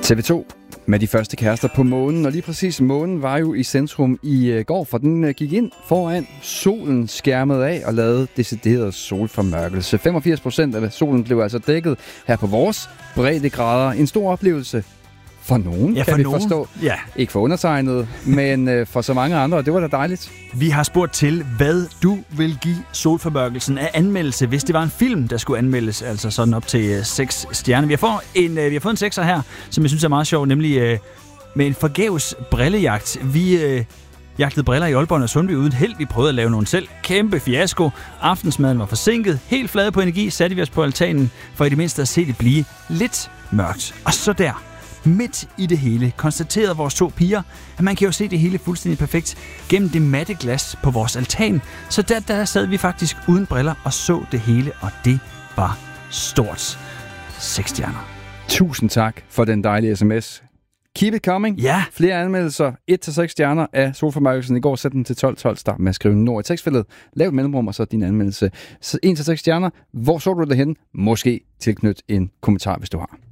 TV2 med de første kærester på månen, og lige præcis månen var jo i centrum i går, for den gik ind foran solen, skærmet af og lavede decideret solformørkelse. 85% af solen blev altså dækket her på vores breddegrader. En stor oplevelse for nogen, kan vi forstå. Ja. Ikke for undertegnet, men for så mange andre, og det var da dejligt. Vi har spurgt til, hvad du vil give solformørkelsen af anmeldelse, hvis det var en film, der skulle anmeldes, altså sådan op til 6 stjerner. Vi har fået en 6'er her, som jeg synes er meget sjov, nemlig med en forgæves brillejagt. Vi jagtede briller i Aalborg og Sundby uden held. Vi prøvede at lave nogle selv. Kæmpe fiasko. Aftensmaden var forsinket. Helt flade på energi satte vi os på altanen, for i det mindste at se det blive lidt mørkt. Og så der, midt i det hele, konstaterede vores 2 piger, at man kan jo se det hele fuldstændig perfekt gennem det matte glas på vores altan. Så der sad vi faktisk uden briller og så det hele, og det var stort. 6 stjerner. Tusind tak for den dejlige sms. Keep it coming. Ja. Flere anmeldelser. 1-6 stjerner af solformørkelsen i går. Sæt den til 12. Start med at skrive Nord i tekstfeltet. Lav et mellemrum, og så din anmeldelse. 1-6 stjerner. Hvor så du det henne? Måske tilknyt en kommentar, hvis du har.